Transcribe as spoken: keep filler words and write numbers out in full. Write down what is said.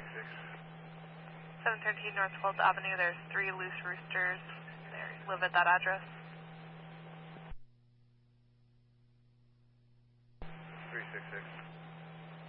six. seven thirteen North twelfth Avenue, there's three loose roosters. They live at that address. three six six.